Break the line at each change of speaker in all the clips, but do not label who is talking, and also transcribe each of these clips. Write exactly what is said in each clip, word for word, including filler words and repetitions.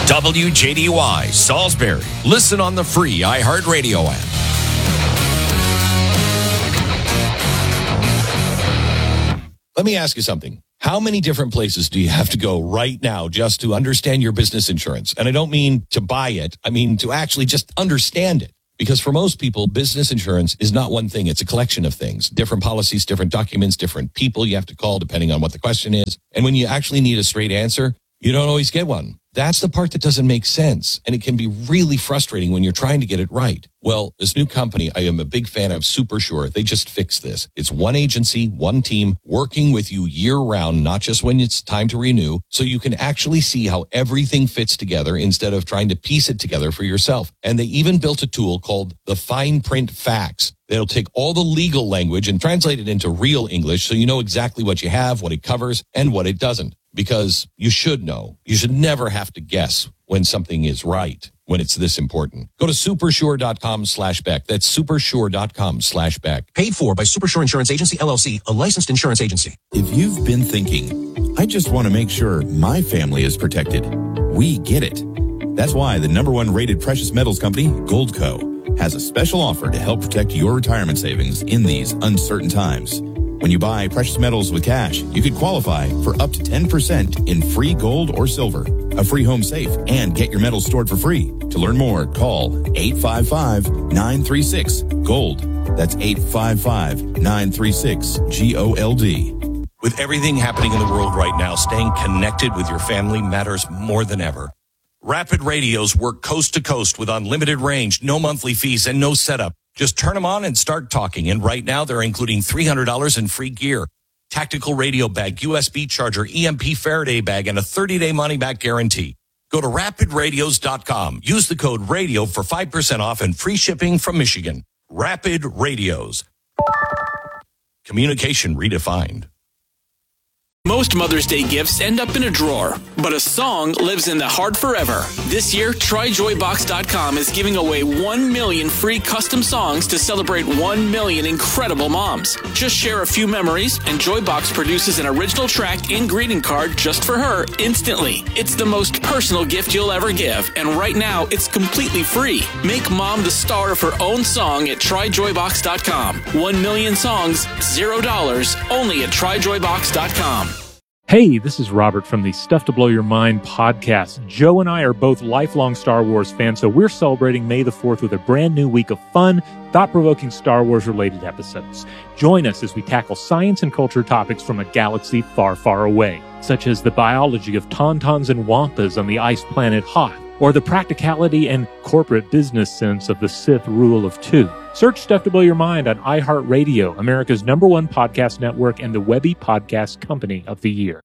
W J D Y, Salisbury. Listen on the free iHeartRadio app. Let me ask you something. How many different places do you have to go right now just to understand your business insurance? And I don't mean to buy it. I mean to actually just understand it. Because for most people, business insurance is not one thing. It's a collection of things, different policies, different documents, different people you have to call depending on what the question is. And when you actually need a straight answer, you don't always get one. That's the part that doesn't make sense. And it can be really frustrating when you're trying to get it right. Well, this new company, I am a big fan of SuperSure. They just fixed this. It's one agency, one team working with you year round, not just when it's time to renew. So you can actually see how everything fits together instead of trying to piece it together for yourself. And they even built a tool called the Fine Print Facts. They'll take all the legal language and translate it into real English so you know exactly what you have, what it covers, and what it doesn't. Because you should know. You should never have to guess when something is right, when it's this important. Go to supersure.com slash Beck. That's supersure.com slash Beck.
Paid for by Supersure Insurance Agency, L L C, a licensed insurance agency.
If you've been thinking, I just want to make sure my family is protected, we get it. That's why the number one rated precious metals company, Goldco, has a special offer to help protect your retirement savings in these uncertain times. When you buy precious metals with cash, you could qualify for up to ten percent in free gold or silver, a free home safe, and get your metals stored for free. To learn more, call eight five five, nine three six, GOLD. That's eight five five, nine three six, G O L D.
With everything happening in the world right now, staying connected with your family matters more than ever. Rapid Radios work coast to coast with unlimited range, no monthly fees, and no setup. Just turn them on and start talking. And right now, they're including three hundred dollars in free gear, tactical radio bag, U S B charger, E M P Faraday bag, and a thirty-day money-back guarantee. Go to rapid radios dot com. Use the code RADIO for five percent off and free shipping from Michigan. Rapid Radios. Communication redefined.
Most Mother's Day gifts end up in a drawer, but a song lives in the heart forever. This year, try joy box dot com is giving away one million free custom songs to celebrate one million incredible moms. Just share a few memories, and Joybox produces an original track and greeting card just for her instantly. It's the most personal gift you'll ever give, and right now, it's completely free. Make mom the star of her own song at try joy box dot com. One million songs, zero dollars, only at try joy box dot com.
Hey, this is Robert from the Stuff to Blow Your Mind podcast. Joe and I are both lifelong Star Wars fans, so we're celebrating May the fourth with a brand new week of fun, thought-provoking Star Wars-related episodes. Join us as we tackle science and culture topics from a galaxy far, far away, such as the biology of tauntauns and wampas on the ice planet Hoth, or the practicality and corporate business sense of the Sith rule of two. Search Stuff to Blow Your Mind on iHeartRadio, America's number one podcast network and the Webby Podcast Company of the Year.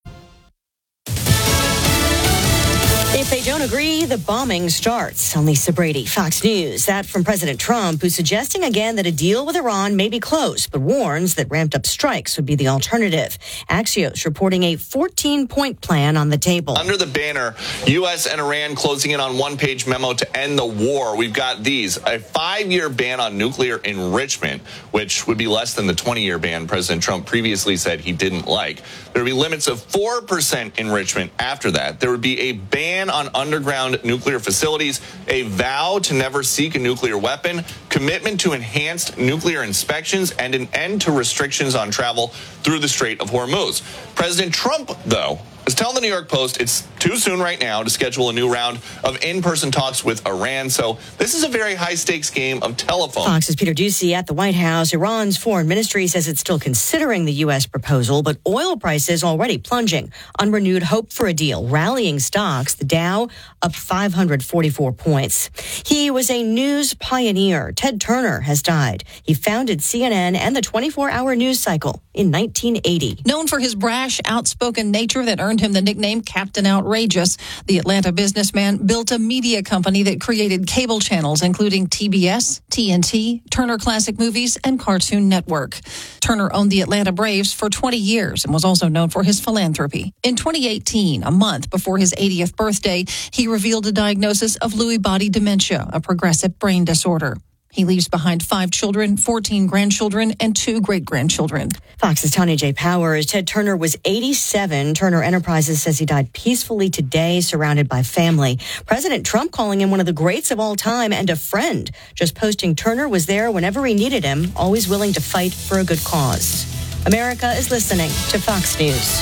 If they don't agree, the bombing starts. I'm Lisa Brady, Fox News. That from President Trump, who's suggesting again that a deal with Iran may be close, but warns that ramped up strikes would be the alternative. Axios reporting a fourteen-point plan on the table.
Under the banner, U S and Iran closing in on one-page memo to end the war. We've got these. A five-year ban on nuclear enrichment, which would be less than the twenty-year ban President Trump previously said he didn't like. There would be limits of four percent enrichment after that. There would be a ban on underground nuclear facilities, a vow to never seek a nuclear weapon, commitment to enhanced nuclear inspections, and an end to restrictions on travel through the Strait of Hormuz. President Trump, though, is telling the New York Post it's too soon right now to schedule a new round of in-person talks with Iran. So this is a very high-stakes game of telephone.
Fox's Peter Doocy at the White House. Iran's foreign ministry says it's still considering the U S proposal, but oil prices already plunging on renewed hope for a deal, rallying stocks. The Dow up five hundred forty-four points. He was a news pioneer. Ted Turner has died. He founded C N N and the twenty-four hour news cycle in nineteen eighty.
Known for his brash, outspoken nature that earned him the nickname Captain Outrageous, the Atlanta businessman built a media company that created cable channels including T B S, T N T, Turner Classic Movies, and Cartoon Network. Turner owned the Atlanta Braves for twenty years and was also known for his philanthropy. In twenty eighteen, a month before his eightieth birthday, he revealed a diagnosis of Lewy body dementia, a progressive brain disorder. He leaves behind five children, fourteen grandchildren, and two great-grandchildren.
Fox's Tanya J. Powers. Ted Turner was eighty-seven. Turner Enterprises says he died peacefully today, surrounded by family. President Trump calling him one of the greats of all time and a friend. Just posting Turner was there whenever he needed him, always willing to fight for a good cause. America is listening to Fox News.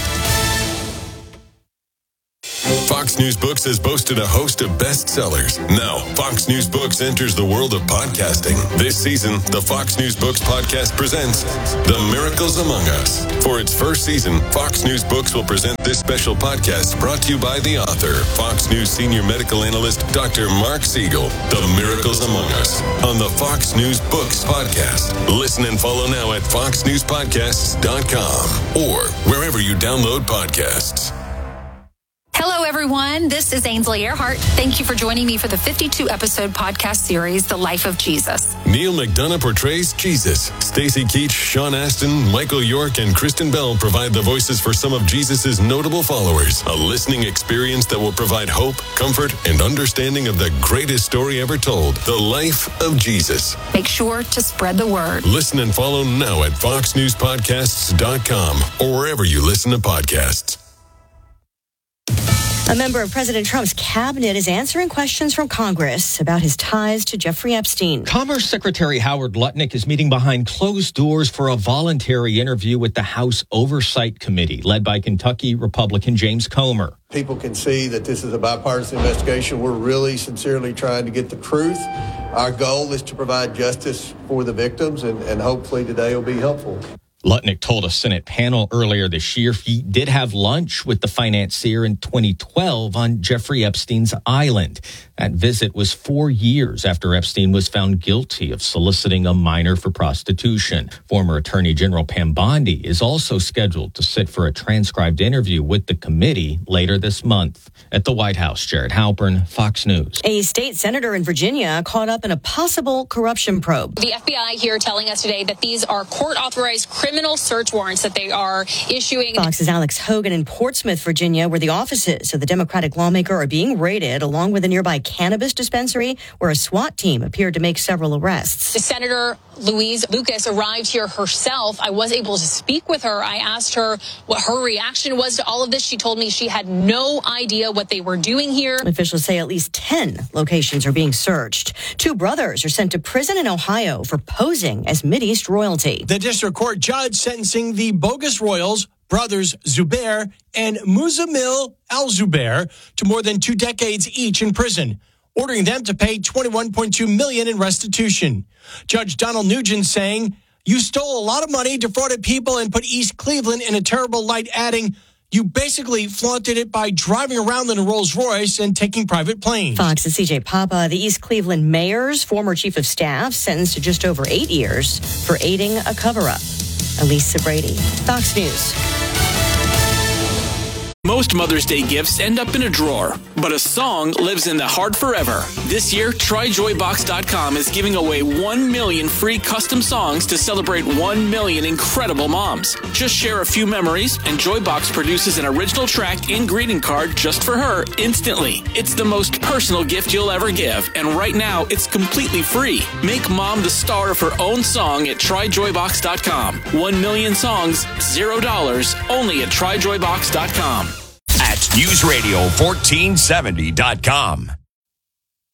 Fox News Books has boasted a host of bestsellers. Now, Fox News Books enters the world of podcasting. This season, the Fox News Books podcast presents The Miracles Among Us. For its first season, Fox News Books will present this special podcast brought to you by the author, Fox News senior medical analyst, Doctor Mark Siegel. The Miracles Among Us on the Fox News Books podcast. Listen and follow now at fox news podcasts dot com or wherever you download podcasts.
Hello, everyone. This is Ainsley Earhart. Thank you for joining me for the fifty-two episode podcast series, The Life of Jesus.
Neil McDonough portrays Jesus. Stacey Keach, Sean Astin, Michael York, and Kristen Bell provide the voices for some of Jesus's notable followers. A listening experience that will provide hope, comfort, and understanding of the greatest story ever told, The Life of Jesus.
Make sure to spread the word.
Listen and follow now at fox news podcasts dot com or wherever you listen to podcasts.
A member of President Trump's cabinet is answering questions from Congress about his ties to Jeffrey Epstein.
Commerce Secretary Howard Lutnick is meeting behind closed doors for a voluntary interview with the House Oversight Committee, led by Kentucky Republican James Comer.
People can see that this is a bipartisan investigation. We're really sincerely trying to get the truth. Our goal is to provide justice for the victims, and, and hopefully today will be helpful.
Lutnick told a Senate panel earlier this year he did have lunch with the financier in twenty twelve on Jeffrey Epstein's island. That visit was four years after Epstein was found guilty of soliciting a minor for prostitution. Former Attorney General Pam Bondi is also scheduled to sit for a transcribed interview with the committee later this month. At the White House, Jared Halpern, Fox News.
A state senator in Virginia caught up in a possible corruption probe.
The F B I here telling us today that these are court-authorized criminal search warrants that they are issuing.
Fox's Alex Hogan in Portsmouth, Virginia, where the offices of the Democratic lawmaker are being raided, along with a nearby cannabis dispensary where a SWAT team appeared to make several arrests.
The Senator Louise Lucas arrived here herself. I was able to speak with her. I asked her what her reaction was to all of this. She told me she had no idea what they were doing here.
Officials say at least ten locations are being searched. Two brothers are sent to prison in Ohio for posing as Mideast royalty.
The district court judge sentencing the bogus royals, brothers Zubair and Muzamil al-Zubair, to more than two decades each in prison, ordering them to pay twenty-one point two million dollars in restitution. Judge Donald Nugent saying, "You stole a lot of money, defrauded people, and put East Cleveland in a terrible light," adding, "You basically flaunted it by driving around in a Rolls Royce and taking private planes."
Fox's C J Papa, the East Cleveland mayor's former chief of staff, sentenced to just over eight years for aiding a cover-up. Elisa Brady, Fox News.
Most Mother's Day gifts end up in a drawer, but a song lives in the heart forever. This year, try joy box dot com is giving away one million free custom songs to celebrate one million incredible moms. Just share a few memories, and Joybox produces an original track and greeting card just for her instantly. It's the most personal gift you'll ever give, and right now, it's completely free. Make mom the star of her own song at try joy box dot com. One million songs, zero dollars, only at try joy box dot com.
At News Radio fourteen seventy dot com.